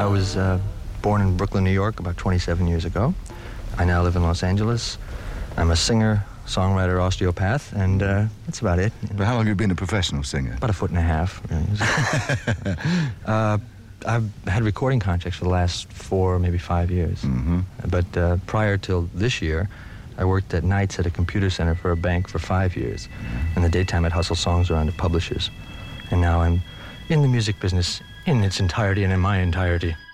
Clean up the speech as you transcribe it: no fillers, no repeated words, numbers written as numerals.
I was born in Brooklyn, New York about 27 years ago. I now live in Los Angeles. I'm a singer, songwriter, osteopath, and that's about it. But how long have you been a professional singer? About a foot and a half. I've had recording contracts for the last 4, maybe 5 years. Mm-hmm. But prior till this year, I worked at nights at a computer center for a bank for 5 years. In the daytime, I'd hustle songs around to publishers. And now I'm in the music business in its entirety and in my entirety.